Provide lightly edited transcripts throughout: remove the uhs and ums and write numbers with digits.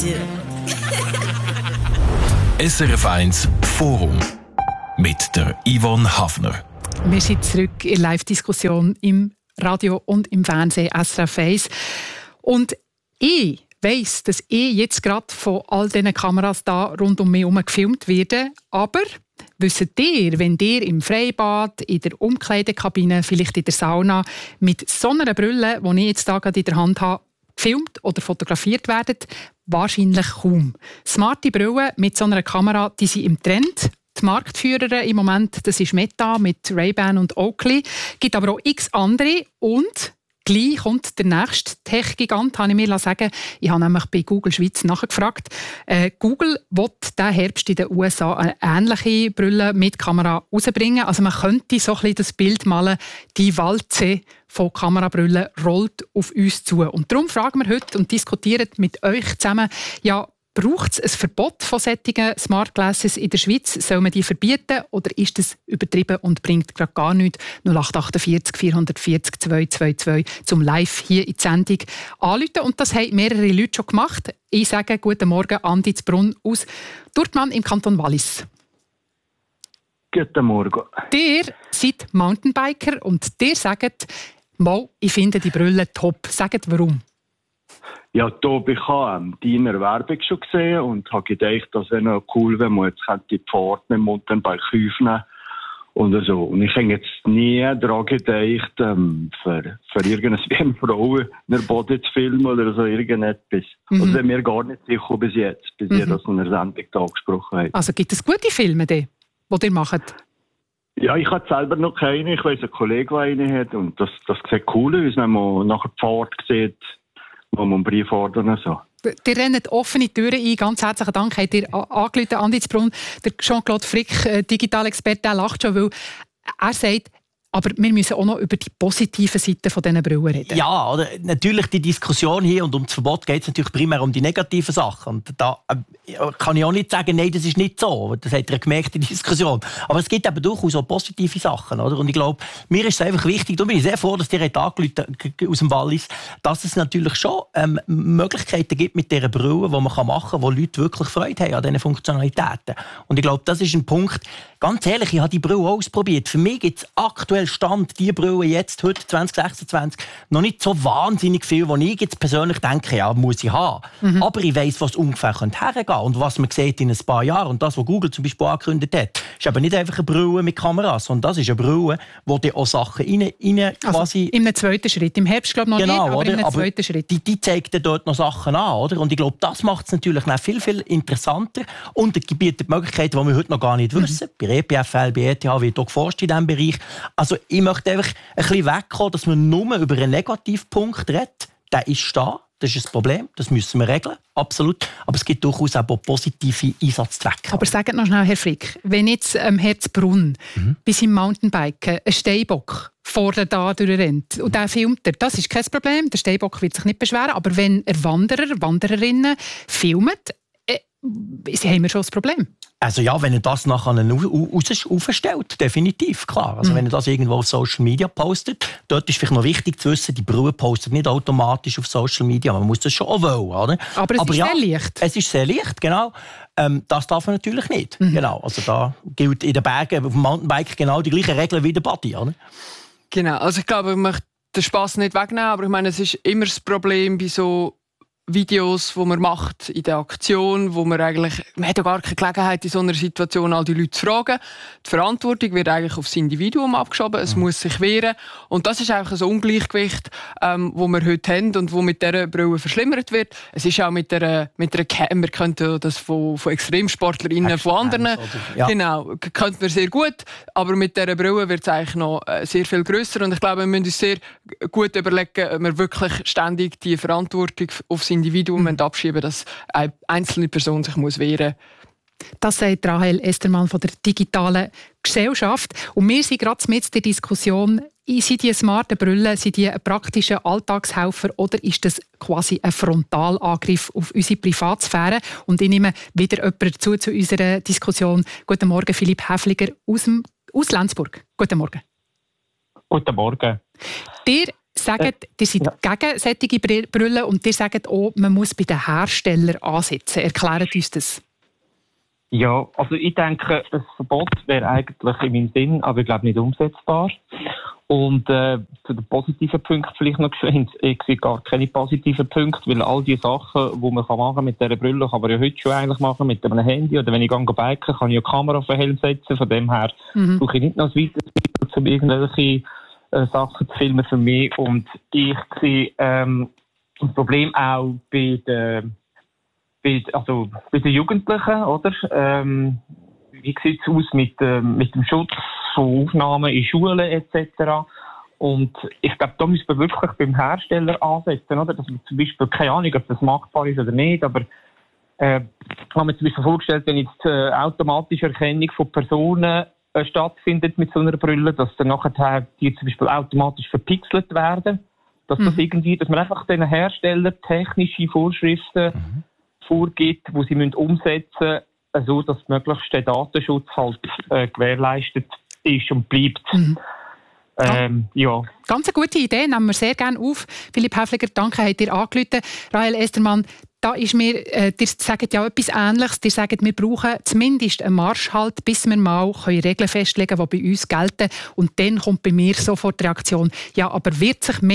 du. SRF 1 Forum mit der Yvonne Hafner. Wir sind zurück in der Live-Diskussion im Radio und im Fernsehen SRF 1. Und ich weiss, dass ich jetzt gerade von all diesen Kameras da rund um mich herum gefilmt werde. Aber wisst ihr, wenn ihr im Freibad, in der Umkleidekabine, vielleicht in der Sauna mit so einer Brille, die ich jetzt da gerade in der Hand habe, gefilmt oder fotografiert werdet? Wahrscheinlich kaum. Smarte Brillen mit so einer Kamera, die sind im Trend. Die Marktführer im Moment, das ist Meta mit Ray-Ban und Oakley. Es gibt aber auch x andere und gleich kommt der nächste Tech-Gigant, habe ich mir sagen. Ich habe nämlich bei Google Schweiz nachgefragt. Google will diesen Herbst in den USA eine ähnliche Brille mit Kamera rausbringen. Also man könnte so ein bisschen das Bild malen, die Walze von Kamerabrüllen rollt auf uns zu. Und darum fragen wir heute und diskutieren mit euch zusammen, ja, braucht es ein Verbot von solchen Smart Glasses in der Schweiz? Soll man die verbieten oder ist das übertrieben und bringt gerade gar nichts? 0848 440 222 zum Live hier in die Sendung anrufen. Und das haben mehrere Leute schon gemacht. Ich sage guten Morgen, Andi Zbrunn aus Durtmann im Kanton Wallis. Guten Morgen. Ihr seid Mountainbiker und ihr sagt, mal, ich finde die Brille top. Sagt warum? Ja, Tobi, ich habe deine Werbung schon gesehen und habe gedacht, das wäre noch cool, wenn man jetzt die Pforte mit dem Mountainbike aufnehmen und so. Und ich habe jetzt nie daran gedacht, für irgendeine Frau in der Body zu filmen oder so irgendetwas. Das wäre mir gar nicht sicher bis jetzt, bis ihr das in der Sendung angesprochen habt. Also gibt es gute Filme, die ihr macht? Ja, ich habe selber noch keine. Ich weiss, ein Kollege, der eine hat. Und das sieht cool aus, wenn man nachher die Pforte sieht, wo man einen Brief ordert und so. Ihr rennt offene Türen ein. Ganz herzlichen Dank. Habt ihr angerufen, Andi Zbrunn. Der Jean-Claude Frick, Digitalexperte, der lacht schon, weil er sagt, aber wir müssen auch noch über die positiven Seiten von diesen Brillen reden. Ja, oder? Natürlich die Diskussion hier und um das Verbot geht es natürlich primär um die negativen Sachen. Und da kann ich auch nicht sagen, nein, das ist nicht so. Das hat ihr gemerkt in der Diskussion. Aber es gibt eben durchaus auch positive Sachen. Oder? Und ich glaube, mir ist es einfach wichtig, da bin ich sehr froh, dass ihr angerufen aus dem Wallis, dass es natürlich schon Möglichkeiten gibt mit dieser Brille, die man machen kann, wo Leute wirklich Freude haben an diesen Funktionalitäten. Und ich glaube, das ist ein Punkt, ganz ehrlich, ich habe die Brille ausprobiert. Für mich gibt es aktuell Stand, die Brille jetzt, heute 2026, noch nicht so wahnsinnig viel, wo ich jetzt persönlich denke, ja, muss ich haben. Aber ich weiss, was ungefähr hergehen könnte und was man sieht in ein paar Jahren. Und das, was Google zum Beispiel angekündigt hat, ist eben nicht einfach eine Brille mit Kameras, sondern das ist eine Brille, wo die auch Sachen rein quasi... Also in einem zweiten Schritt. Im Herbst glaube ich noch genau, nicht, aber in einem zweiten Schritt. Die zeigt dort noch Sachen an, oder? Und ich glaube, das macht es natürlich noch viel, viel interessanter und bietet Möglichkeiten, die wir heute noch gar nicht wissen. Bei EPFL, bei ETH wird auch geforscht in diesem Bereich. Also ich möchte einfach ein bisschen wegkommen, dass man nur über einen Negativpunkt redet. Der ist da, das ist ein Problem, das müssen wir regeln, absolut. Aber es gibt durchaus auch positive Einsatzzwecke. Aber sagt noch schnell, Herr Frick, wenn jetzt Herr Zbrunn bei seinem Mountainbiken einen Steinbock vorne da durchrennt und der filmt er, das ist kein Problem, der Steinbock wird sich nicht beschweren, aber wenn er Wanderer, Wandererinnen filmt, haben wir schon das Problem. Also ja, wenn er das nachher aufstellt, definitiv, klar. Also wenn er das irgendwo auf Social Media postet, dort ist vielleicht noch wichtig zu wissen, die Brille postet nicht automatisch auf Social Media, man muss das schon auch wollen, oder? Aber es ist sehr leicht. Es ist sehr leicht, genau. Das darf man natürlich nicht. Genau. Also da gilt in den Bergen auf dem Mountainbike genau die gleichen Regeln wie der Body, oder? Genau, also ich glaube, ich möchte den Spass nicht wegnehmen, aber ich meine, es ist immer das Problem bei so Videos, die man macht in der Aktion, wo man hat ja gar keine Gelegenheit, in so einer Situation all die Leute zu fragen. Die Verantwortung wird eigentlich aufs Individuum abgeschoben, es muss sich wehren. Und das ist einfach ein Ungleichgewicht, wo wir heute haben und wo mit dieser Brille verschlimmert wird. Es ist auch mit einer Cam, wir könnten das von ExtremsportlerInnen, von anderen, genau, könnten wir sehr gut, aber mit dieser Brille wird es eigentlich noch sehr viel grösser. Und ich glaube, wir müssen uns sehr gut überlegen, ob wir wirklich ständig die Verantwortung aufs Individuum abschieben, dass eine einzelne Person sich wehren muss. Das sagt Rahel Estermann von der digitalen Gesellschaft. Und wir sind gerade mit der Diskussion, sind die smarten Brillen, sind die ein praktischer Alltagshelfer oder ist das quasi ein Frontalangriff auf unsere Privatsphäre? Und ich nehme wieder jemanden dazu zu unserer Diskussion. Guten Morgen, Philipp Häfliger aus Lenzburg. Guten Morgen. Guten Morgen. Ihr sagt, ihr seid gegen solche Brillen und ihr sagt auch, man muss bei den Herstellern ansetzen. Erklärt uns das. Ja, also ich denke, ein Verbot wäre eigentlich in meinem Sinn, aber ich glaube nicht umsetzbar. Und zu den positiven Punkten vielleicht noch geschwind. Ich sehe gar keine positiven Punkte, weil all die Sachen, die man machen kann mit dieser Brille, kann man ja heute schon eigentlich machen mit einem Handy. Oder wenn ich biken kann ich eine Kamera auf den Helm setzen. Von dem her brauche ich nicht noch ein weiteres Mittel, um irgendwelche Sachen zu filmen für mich. Und ich sehe das Problem auch bei den Jugendlichen, oder? Wie sieht es aus mit dem Schutz von Aufnahmen in Schulen etc.? Und ich glaube, da müssen wir wirklich beim Hersteller ansetzen, oder? Dass man zum Beispiel, keine Ahnung, ob das machbar ist oder nicht, aber ich habe mir zum Beispiel vorgestellt, wenn jetzt automatische Erkennung von Personen stattfindet mit so einer Brille, dass dann nachher die zum Beispiel automatisch verpixelt werden, dass das irgendwie, dass man einfach den Herstellern technische Vorschriften vorgibt, die sie umsetzen müssen, so dass möglichst der Datenschutz halt gewährleistet ist und bleibt. Ja. Ganz eine gute Idee, nehmen wir sehr gerne auf. Philipp Häfliger, danke, habt ihr angerufen. Rahel Estermann, da ist mir, ihr sagt ja etwas Ähnliches. Ihr sagt, wir brauchen zumindest einen Marschhalt, bis wir mal Regeln festlegen können, die bei uns gelten. Und dann kommt bei mir sofort die Reaktion, ja, aber wird sich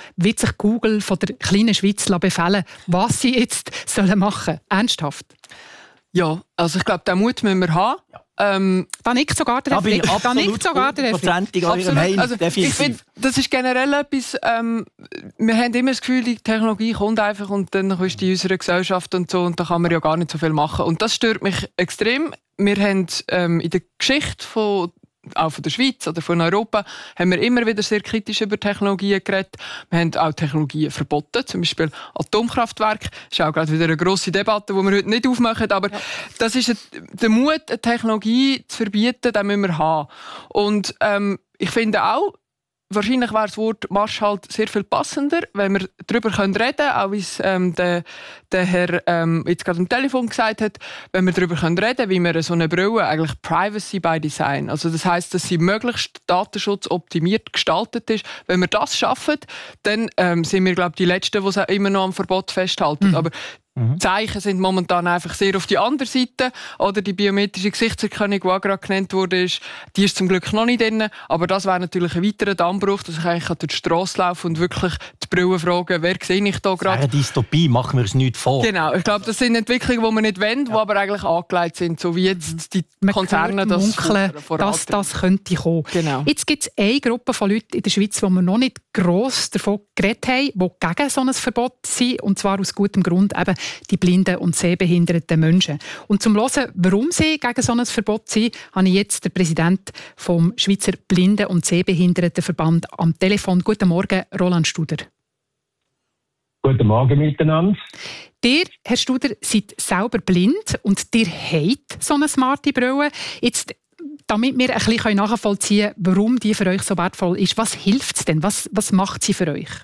Google von der kleinen Schweiz befehlen, was sie jetzt machen sollen? Ernsthaft? Ja, also ich glaube, den Mut müssen wir haben. Da nickt sogar der Herr. Da nickt sogar der Herr. Also, ich finde, das ist generell etwas, wir haben immer das Gefühl, die Technologie kommt einfach und dann ist die in unserer Gesellschaft und so und da kann man ja gar nicht so viel machen. Und das stört mich extrem. Wir haben in der Geschichte auch von der Schweiz oder von Europa haben wir immer wieder sehr kritisch über Technologien geredet. Wir haben auch Technologien verboten, zum Beispiel Atomkraftwerke. Das ist auch gerade wieder eine grosse Debatte, die wir heute nicht aufmachen. Aber das ist der Mut, eine Technologie zu verbieten, den müssen wir haben. Und ich finde auch, wahrscheinlich wäre das Wort Marschhalt sehr viel passender, wenn wir darüber reden können, auch wie es der Herr jetzt gerade am Telefon gesagt hat, wenn wir darüber reden können, wie wir so eine Brille eigentlich Privacy by Design, also das heisst, dass sie möglichst datenschutzoptimiert gestaltet ist. Wenn wir das schaffen, dann sind wir, glaube ich, die Letzten, die immer noch am Verbot festhalten. Aber Zeichen sind momentan einfach sehr auf die andere Seite. Oder die biometrische Gesichtserkennung, die auch gerade genannt wurde, die ist zum Glück noch nicht drin. Aber das wäre natürlich ein weiterer Dammbruch, dass ich eigentlich durch die Strasse laufe und wirklich die Brille frage, wer sehe ich da gerade? Eine Dystopie, machen wir es nicht vor. Genau, ich glaube, das sind Entwicklungen, die wir nicht wollen, die aber eigentlich angelegt sind, so wie jetzt die Konzerne das dass das könnte kommen. Genau. Jetzt gibt es eine Gruppe von Leuten in der Schweiz, die wir noch nicht gross davon geredet haben, die gegen so ein Verbot sind, und zwar aus gutem Grund eben die blinden und sehbehinderten Menschen. Und zum Hören, warum sie gegen so ein Verbot sind, habe ich jetzt den Präsidenten vom Schweizer Blinden- und Sehbehindertenverband am Telefon. Guten Morgen, Roland Studer. Guten Morgen miteinander. Ihr, Herr Studer, seid selber blind und ihr habt so eine smarte Brille. Jetzt, damit wir ein bisschen nachvollziehen können, warum die für euch so wertvoll ist, was hilft es denn? Was macht sie für euch?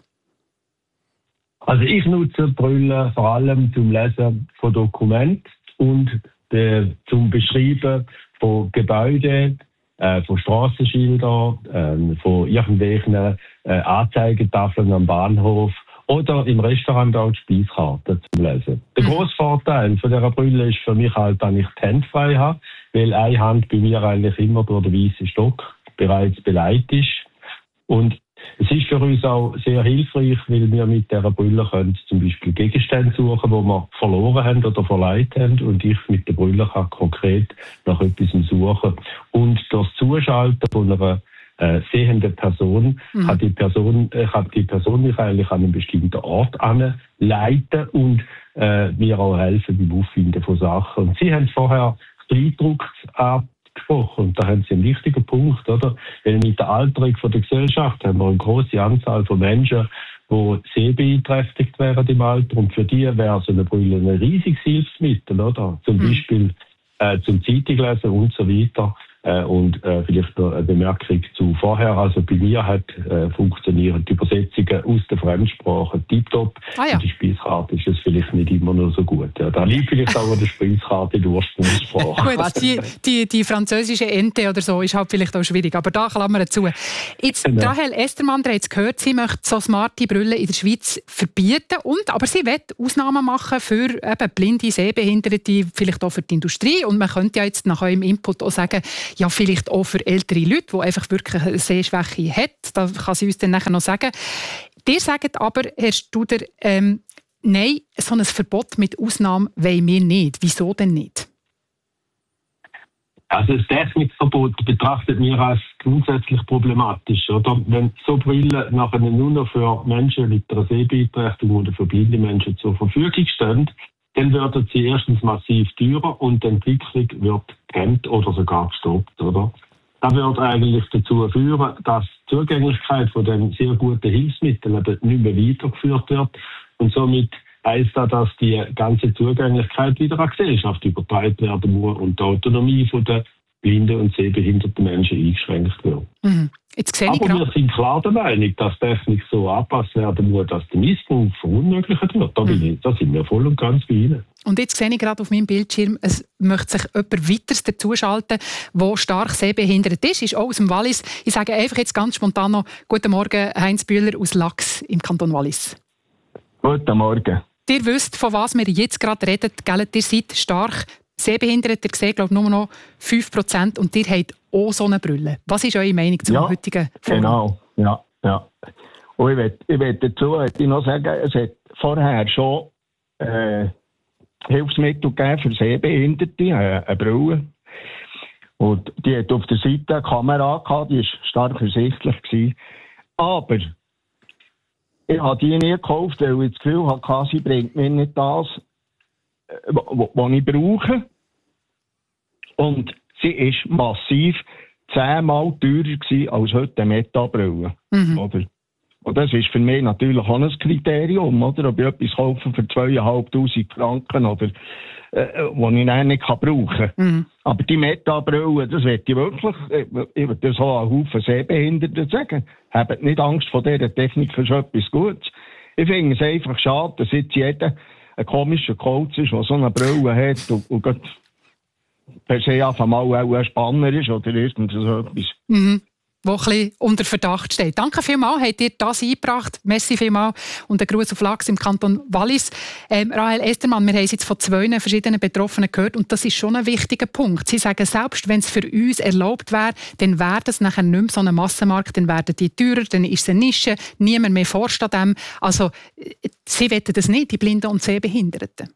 Also ich nutze Brille vor allem zum Lesen von Dokumenten und zum Beschreiben von Gebäuden, von Strassenschildern, von irgendwelchen Anzeigetafeln am Bahnhof oder im Restaurant auch die Speiskarte zum Lesen. Der grosse Vorteil von dieser Brille ist für mich halt, dass ich die Hände frei habe, weil eine Hand bei mir eigentlich immer durch den weißen Stock bereits beleidigt ist. Und es ist für uns auch sehr hilfreich, weil wir mit dieser Brille können zum Beispiel Gegenstände suchen, die wir verloren haben oder verleiht haben. Und ich mit der Brille kann konkret nach etwas suchen. Und das Zuschalten von einer sehenden Person kann die Person mich eigentlich an einen bestimmten Ort anleiten und mir auch helfen beim Auffinden von Sachen. Und Sie haben vorher Kleindruck angesprochen, und da haben Sie einen wichtigen Punkt, oder? Weil mit der Alterung von der Gesellschaft haben wir eine grosse Anzahl von Menschen, die sehbeeinträchtigt wären im Alter, und für die wäre so eine Brille ein riesiges Hilfsmittel, oder? Zum Beispiel zum Zeitung lesen und so weiter. Und vielleicht noch eine Bemerkung zu vorher. Also bei mir funktionieren die Übersetzungen aus der Fremdsprache tiptop. Ah, ja. Die Speiskarte ist es vielleicht nicht immer noch so gut. Ja, da liegt vielleicht auch an der Speiskarte die Ursprungssprache. Gut, die französische Ente oder so ist halt vielleicht auch schwierig, aber da klammern zu. Jetzt, Genau. Rahel Estermann, ihr habt es gehört, sie möchte so smarte Brillen in der Schweiz verbieten, aber sie will Ausnahmen machen für eben blinde, sehbehinderte, vielleicht auch für die Industrie. Und man könnte ja jetzt nach eurem Input auch sagen, ja, vielleicht auch für ältere Leute, die einfach wirklich eine Sehschwäche haben. Da kann sie uns dann nachher noch sagen. Ihr sagt aber, Herr Studer, nein, so ein Verbot mit Ausnahmen wollen wir nicht. Wieso denn nicht? Also das Technikverbot betrachtet wir als grundsätzlich problematisch. Oder? Wenn so Brillen nachher nur noch für Menschen mit einer Sehbeeinträchtigung oder für blinde Menschen zur Verfügung stehen, dann werden sie erstens massiv teurer und die Entwicklung wird gehemmt oder sogar gestoppt. Oder? Das wird eigentlich dazu führen, dass die Zugänglichkeit von den sehr guten Hilfsmitteln nicht mehr weitergeführt wird. Und somit heisst das, dass die ganze Zugänglichkeit wieder an die Gesellschaft übertragen werden muss und die Autonomie der blinden und sehbehinderten Menschen eingeschränkt wird. Mhm. Jetzt sehe ich Aber wir sind klar der Meinung, dass Technik so angepasst werden muss, dass der Missbrauch verunmöglicht wird. Da sind wir voll und ganz bei Ihnen. Und jetzt sehe ich gerade auf meinem Bildschirm, es möchte sich jemand weiteres dazuschalten, der stark sehbehindert ist auch aus dem Wallis. Ich sage einfach jetzt ganz spontan noch, guten Morgen, Heinz Bühler aus Lachs im Kanton Wallis. Guten Morgen. Ihr wisst, von was wir jetzt gerade reden, gell? Ihr seid stark sehbehindert, ihr seht, glaube ich, nur noch 5% und ihr habt auch so eine Brille. Was ist eure Meinung zum heutigen Forum? Genau, ja. Und ich will dazu noch sagen, es hat vorher schon Hilfsmittel gegeben für Sehbehinderte, eine Brille. Und die hat auf der Seite eine Kamera gehabt, die war stark ersichtlich gewesen. Aber ich habe die nie gekauft, weil ich das Gefühl hatte, sie bringt mir nicht das, was ich brauche. Und sie ist massiv 10-mal teurer gewesen als heute eine Meta-Brille. Oder? Und das ist für mich natürlich auch ein Kriterium, oder? Ob ich etwas kaufe für 2'500 Franken oder was ich dann nicht brauchen kann. Aber die Meta-Brille, das möchte ich wirklich, ich würde das auch einen Haufen Sehbehinderten sagen. Habt nicht Angst vor dieser Technik, das ist etwas Gutes. Ich finde es einfach schade, dass jetzt jeder ein komischer Coach ist, der so eine Brille hat und per se einfach mal auch ein Spanner ist oder irgend so etwas. Wo ein bisschen unter Verdacht steht. Danke vielmals, habt ihr das eingebracht. Merci vielmals und ein Gruß auf Lachs im Kanton Wallis. Rahel Estermann, wir haben es jetzt von 2 verschiedenen Betroffenen gehört und das ist schon ein wichtiger Punkt. Sie sagen, selbst wenn es für uns erlaubt wäre, dann wäre das nachher nicht mehr so ein Massenmarkt, dann werden die teurer, dann ist es eine Nische, niemand mehr forscht an dem. Also, sie wollen das nicht, die Blinden und Sehbehinderten.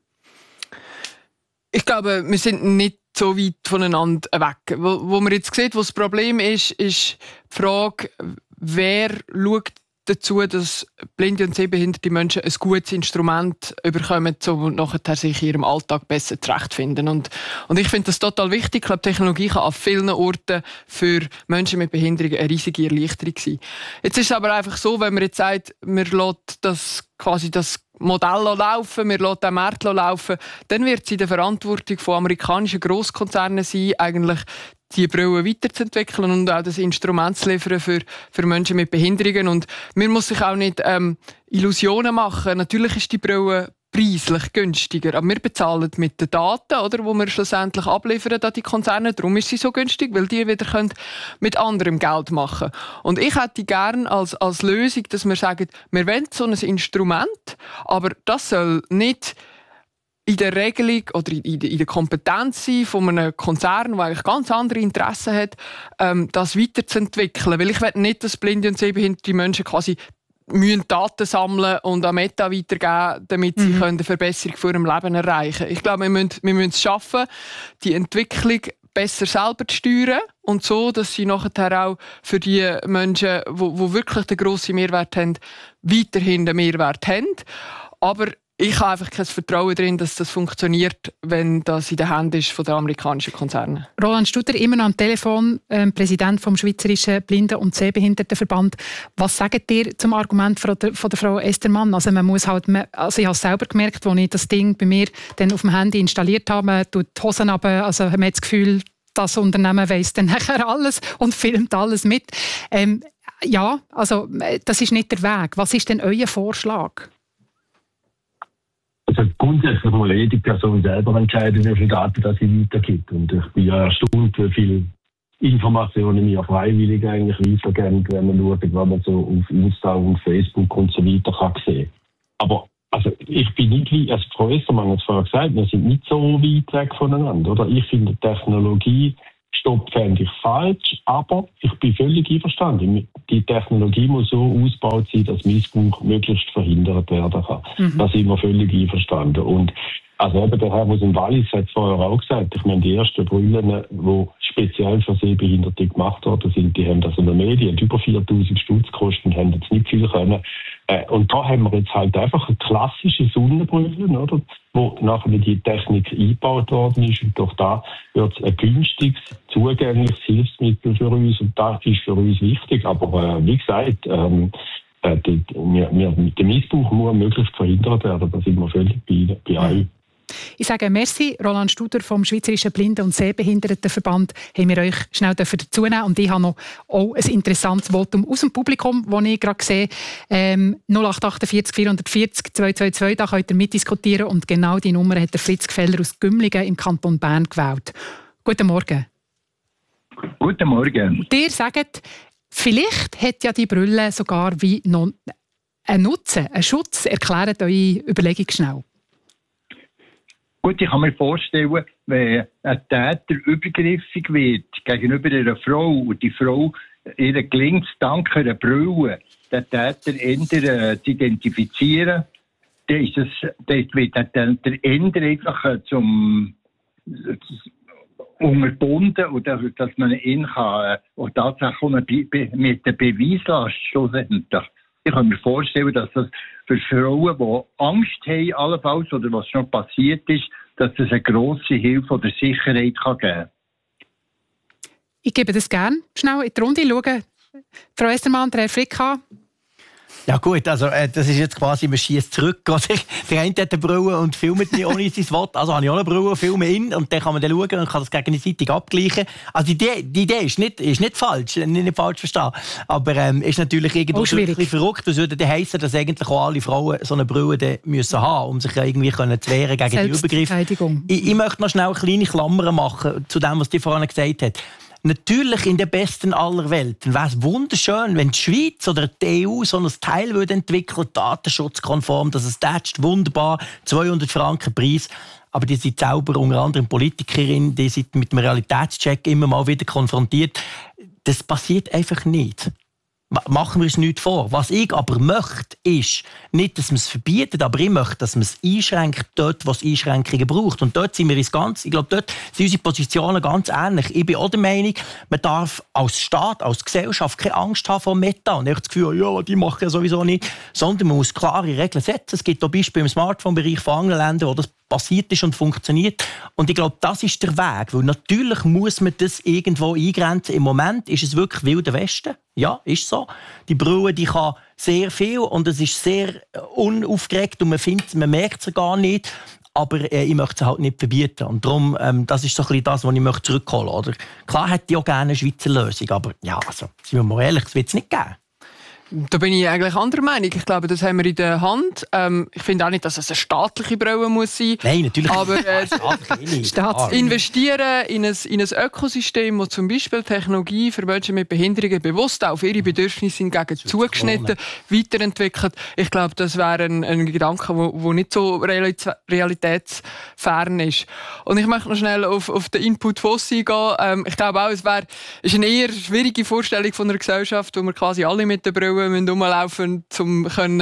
Ich glaube, wir sind nicht so weit voneinander weg. Wo man jetzt sieht, wo das Problem ist die Frage, wer schaut dazu, dass blinde und sehbehinderte Menschen ein gutes Instrument bekommen, um nachher sich in ihrem Alltag besser zurechtfinden. Und ich finde das total wichtig. Ich glaube, Technologie kann an vielen Orten für Menschen mit Behinderungen eine riesige Erleichterung sein. Jetzt ist es aber einfach so, wenn man jetzt sagt, man lässt das Modell laufen, wir lassen den Markt laufen, dann wird es in der Verantwortung von amerikanischen Grosskonzernen sein, eigentlich die Brille weiterzuentwickeln und auch das Instrument zu liefern für Menschen mit Behinderungen. Und man muss sich auch nicht Illusionen machen. Natürlich ist die Brille preislich günstiger, aber wir bezahlen mit den Daten, oder, die wir schlussendlich abliefern an die Konzerne. Darum ist sie so günstig, weil die wieder mit anderem Geld machen können. Und ich hätte gerne als Lösung, dass wir sagen, wir wollen so ein Instrument, aber das soll nicht in der Regelung oder in der Kompetenz sein von einem Konzern, der eigentlich ganz andere Interessen hat, das weiterzuentwickeln. Weil ich will nicht, dass blinde und sehbehinderte Menschen quasi müssen Daten sammeln und an Meta weitergeben, damit sie eine Verbesserung für ihrem Leben erreichen können. Ich glaube, wir müssen es schaffen, die Entwicklung besser selber zu steuern und so, dass sie nachher auch für die Menschen, die wirklich den grossen Mehrwert haben, weiterhin den Mehrwert haben. Aber ich habe einfach kein Vertrauen darin, dass das funktioniert, wenn das in den Händen ist von den amerikanischen Konzernen. Roland Studer, immer noch am Telefon, Präsident vom Schweizerischen Blinden- und Sehbehindertenverband. Was sagt ihr zum Argument von der Frau Estermann? Also man muss halt, also ich habe es selber gemerkt, als ich das Ding bei mir dann auf dem Handy installiert habe, man tut die Hosen runter, also man hat das Gefühl, das Unternehmen weiss dann nachher alles und filmt alles mit. Ja, also das ist nicht der Weg. Was ist denn euer Vorschlag? Also grundsätzlich muss jede Person selber entscheiden, wie viele Daten das sie weitergibt. Und ich bin ja erstaunt, wie viele Informationen wir freiwillig eigentlich weitergeben, wenn man schaut, was man so auf Insta und Facebook und so weiter kann sehen. Aber also ich bin nicht wie, als Frau Essermann hat es vorher gesagt, wir sind nicht so weit weg voneinander, oder? Ich finde Technologie fände ich falsch, aber ich bin völlig einverstanden. Die Technologie muss so ausgebaut sein, dass Missbrauch möglichst verhindert werden kann. Da sind wir völlig einverstanden. Und also eben der Herr aus dem Wallis hat es vorher auch gesagt, ich meine, die ersten Brillen, die speziell für Sehbehinderte gemacht worden sind, die haben das in den Medien, die über 4'000 Stutz gekostet und haben jetzt nicht viel können. Und da haben wir jetzt halt einfach eine klassische Sonnenbrille, oder, wo nachher die Technik eingebaut worden ist. Und durch da wird es ein günstiges, zugängliches Hilfsmittel für uns. Und das ist für uns wichtig. Aber wie gesagt, der Missbrauch muss möglichst verhindert werden. Da sind wir völlig bei euch. Ich sage merci, Roland Studer vom Schweizerischen Blinden- und Sehbehindertenverband, haben wir euch schnell dazu nehmen. Und ich habe noch auch ein interessantes Votum aus dem Publikum, das ich gerade sehe. 0848 440 222, da könnt ihr mitdiskutieren. Und genau die Nummer hat der Fritz Gfeller aus Gümligen im Kanton Bern gewählt. Guten Morgen. Guten Morgen. Ihr sagt, vielleicht hat ja die Brille sogar wie noch einen Nutzen, einen Schutz. Erklärt eure Überlegung schnell. Gut, ich kann mir vorstellen, wenn ein Täter übergriffig wird gegenüber einer Frau und die Frau, ihr gelingt es dank einer Brille, den Täter eher zu identifizieren, dann wird der Täter eher einfach zum unterbunden und dass man ihn kann, und tatsächlich mit der Beweislast schlussendlich. Ich kann mir vorstellen, dass das für Frauen, die Angst haben, allenfalls, oder was schon passiert ist, dass das eine grosse Hilfe oder Sicherheit kann geben kann. Ich gebe das gerne schnell in die Runde. Schauen. Frau Estermann, der Herr Frick. Ja gut, also das ist jetzt quasi, man schießt zurück. Der eine hat eine Brille und filmt mich ohne sein Wort. Also habe ich auch eine Brille, filme ihn und dann kann man dann schauen und kann das gegenseitig abgleichen. Also die Idee ist nicht falsch, nicht falsch verstehen. Aber ist natürlich irgendwo ein bisschen verrückt. Das würde dann heissen, dass eigentlich auch alle Frauen so eine Brille müssen haben, um sich irgendwie zu wehren gegen die Übergriffe. Ich möchte noch schnell eine kleine Klammer machen zu dem, was die vorhin gesagt hat. Natürlich in der besten aller Welten wäre es wunderschön, wenn die Schweiz oder die EU so ein Teil entwickeln, datenschutzkonform, dass es tätscht, wunderbar, 200 Franken Preis. Aber die sind selber unter anderem Politikerin, die sind mit dem Realitätscheck immer mal wieder konfrontiert. Das passiert einfach nicht. Machen wir uns nichts vor. Was ich aber möchte, ist nicht, dass man es verbietet, aber ich möchte, dass man es einschränkt, dort, wo es Einschränkungen braucht. Und dort sind wir ich glaube, dort sind unsere Positionen ganz ähnlich. Ich bin auch der Meinung, man darf als Staat, als Gesellschaft keine Angst haben vor Meta. Und ich habe das Gefühl, ja, die machen ja sowieso nicht. Sondern man muss klare Regeln setzen. Es gibt auch Beispiele im Smartphone-Bereich von anderen Ländern, wo das passiert ist und funktioniert. Und ich glaube, das ist der Weg. Weil natürlich muss man das irgendwo eingrenzen. Im Moment ist es wirklich Wilder Westen. Ja, ist so. Die Brille, die kann sehr viel und es ist sehr unaufgeregt und man merkt es gar nicht. Aber ich möchte es halt nicht verbieten. Und darum, das ist so ein bisschen das, was ich zurückholen möchte. Oder? Klar hätte ich auch gerne eine Schweizer Lösung, aber ja, also, sind wir mal ehrlich, das wird es nicht geben. Da bin ich eigentlich anderer Meinung. Ich glaube, das haben wir in der Hand. Ich finde auch nicht, dass es eine staatliche Brille muss sein. Nein, natürlich nicht. Aber investieren in ein Ökosystem, das zum Beispiel Technologie für Menschen mit Behinderungen bewusst auf ihre Bedürfnisse hingegen zugeschnitten weiterentwickelt. Ich glaube, das wäre ein Gedanke, der nicht so realitätsfern ist. Und ich möchte noch schnell auf den Input Fossi gehen. Ich glaube auch, es ist eine eher schwierige Vorstellung von einer Gesellschaft, wo wir quasi alle mit der Brille rumlaufen, um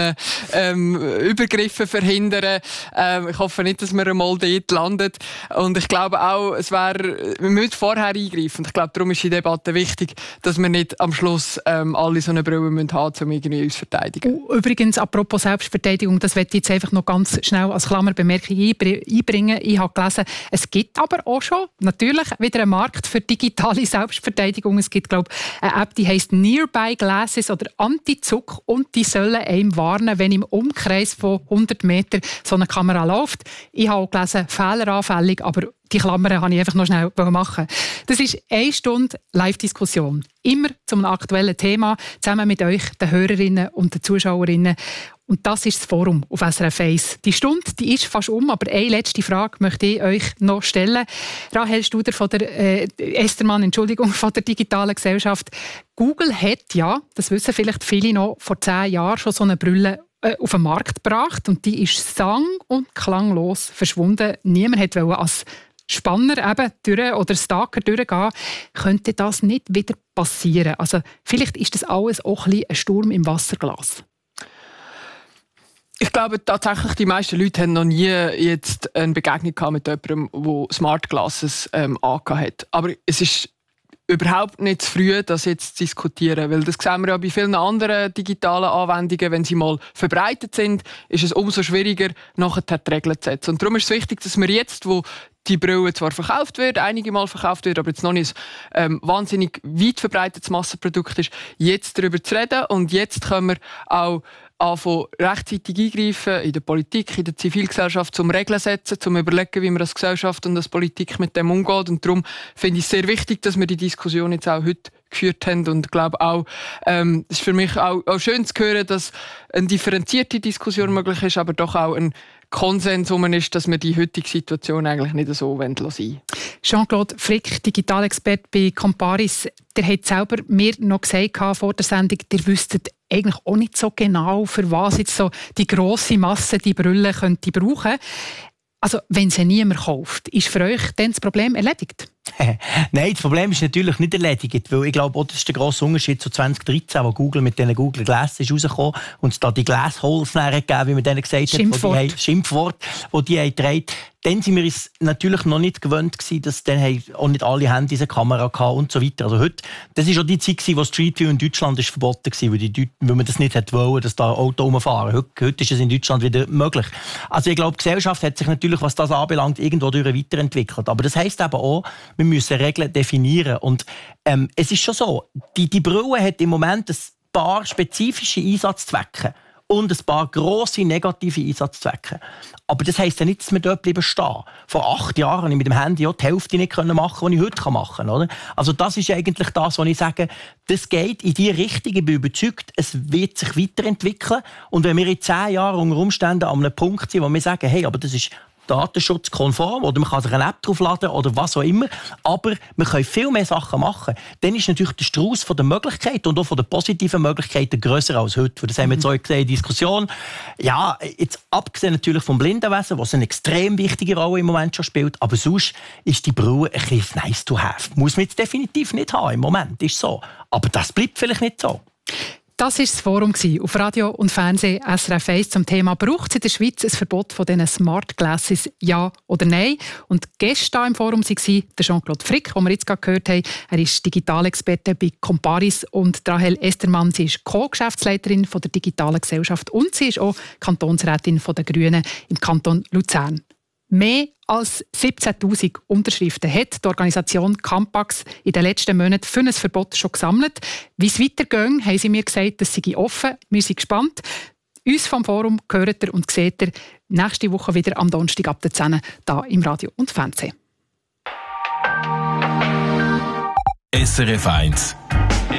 Übergriffe verhindern. Ich hoffe nicht, dass wir einmal dort landet. Und ich glaube auch, wir müssen vorher eingreifen. Und ich glaube, darum ist die Debatte wichtig, dass wir nicht am Schluss alle so eine Brille haben müssen, um irgendwie uns zu verteidigen. Übrigens, apropos Selbstverteidigung, das möchte ich jetzt einfach noch ganz schnell als Klammerbemerkung einbringen. Ich habe gelesen, es gibt aber auch schon natürlich wieder einen Markt für digitale Selbstverteidigung. Es gibt, glaube ich, eine App, die heisst Nearby Glasses oder Anti Zuck und die sollen einem warnen, wenn im Umkreis von 100 Metern so eine Kamera läuft. Ich habe auch gelesen, fehleranfällig, aber die Klammern wollte ich einfach noch schnell machen. Das ist 1 Stunde Live-Diskussion. Immer zu einem aktuellen Thema, zusammen mit euch, den Hörerinnen und den Zuschauerinnen. Und das ist das Forum auf SRF 1. Die Stunde, die ist fast aber eine letzte Frage möchte ich euch noch stellen. Rahel Studer von der Estermann, von der digitalen Gesellschaft. Google hat ja, das wissen vielleicht viele noch, vor 10 Jahren schon so eine Brille auf den Markt gebracht und die ist sang- und klanglos verschwunden. Niemand wollte als Spanner eben durch oder Stalker durchgehen. Könnte das nicht wieder passieren? Also vielleicht ist das alles auch ein Sturm im Wasserglas. Ich glaube tatsächlich, die meisten Leute haben noch nie jetzt eine Begegnung gehabt mit jemandem, der Smart Glasses angehabt hat. Aber es ist überhaupt nicht zu früh, das jetzt zu diskutieren, weil das sehen wir ja bei vielen anderen digitalen Anwendungen, wenn sie mal verbreitet sind, ist es umso schwieriger, nachher die Regeln zu setzen. Und darum ist es wichtig, dass wir jetzt, wo die Brille zwar verkauft wird, einige Mal verkauft wird, aber jetzt noch nicht ein wahnsinnig weit verbreitetes Massenprodukt ist, jetzt darüber zu reden. Und jetzt können wir auch anfangen, rechtzeitig eingreifen in der Politik, in der Zivilgesellschaft, zum Regeln setzen, zum überlegen, wie man als Gesellschaft und als Politik mit dem umgeht. Und darum finde ich es sehr wichtig, dass wir die Diskussion jetzt auch heute geführt haben. Und ich glaube auch, es ist für mich auch schön zu hören, dass eine differenzierte Diskussion möglich ist, aber doch auch ein Konsens ist, dass wir die heutige Situation eigentlich nicht so lassen wollen. Jean-Claude Frick, Digitalexperte bei Comparis, der hat selber mir noch gesagt vor der Sendung, der wüsste eigentlich auch nicht so genau, für was jetzt so die grosse Masse die Brille könnte brauchen. Also, wenn sie niemand kauft, ist für euch dann das Problem erledigt? Nein, das Problem ist natürlich nicht erledigt, weil ich glaube, das ist der grosse Unterschied zu 2013, wo Google mit diesen Google Glass ist rausgekommen und es da die Glassholes gegeben, wie man denen gesagt hat, Schimpfwort, die die haben. Dann sind wir uns natürlich noch nicht gewöhnt gewesen, dass dann auch nicht alle Handys eine Kamera hatten und so weiter. Also heute, das war auch die Zeit, wo Street View in Deutschland ist verboten war, weil man das nicht wollte, dass da Auto rumfahren. Heute ist es in Deutschland wieder möglich. Also ich glaube, die Gesellschaft hat sich natürlich, was das anbelangt, irgendwo weiterentwickelt. Aber das heisst eben auch, wir müssen Regeln definieren. Und es ist schon so, die Brille hat im Moment ein paar spezifische Einsatzzwecke und ein paar grosse negative Einsatzzwecke. Aber das heisst ja nicht, dass wir dort bleiben stehen. Vor 8 Jahren konnte ich mit dem Handy auch die Hälfte nicht machen, was ich heute machen kann. Oder? Also das ist eigentlich das, was ich sage, das geht in die Richtung. Ich bin überzeugt, es wird sich weiterentwickeln. Und wenn wir in 10 Jahren unter Umständen an einem Punkt sind, wo wir sagen, hey, aber das ist datenschutzkonform oder man kann sich eine App draufladen oder was auch immer, aber wir können viel mehr Sachen machen. Dann ist natürlich der Strauß von der Möglichkeiten und auch von den positiven Möglichkeiten grösser als heute. Das haben wir jetzt auch gesehen in der Diskussion. Ja, jetzt abgesehen natürlich vom Blindenwesen, was eine extrem wichtige Rolle im Moment schon spielt, aber sonst ist die Brille ein bisschen nice to have. Muss man jetzt definitiv nicht haben im Moment, ist so. Aber das bleibt vielleicht nicht so. Das war das Forum auf Radio und Fernsehen SRF 1 zum Thema «Braucht es in der Schweiz ein Verbot von diesen Smart Glasses, ja oder nein?» Und Gäste im Forum waren der Jean-Claude Frick, den wir jetzt gerade gehört haben. Er ist Digitalexperte bei Comparis und Rahel Estermann. Sie ist Co-Geschäftsleiterin der digitalen Gesellschaft und sie ist auch Kantonsrätin der Grünen im Kanton Luzern. Mehr als 17'000 Unterschriften hat die Organisation Campax in den letzten Monaten für ein Verbot schon gesammelt. Wie es weitergeht, haben sie mir gesagt, das sei offen. Wir sind gespannt. Uns vom Forum hört ihr und seht ihr nächste Woche wieder am Donnerstag ab 10 Uhr hier im Radio und Fernsehen. SRF 1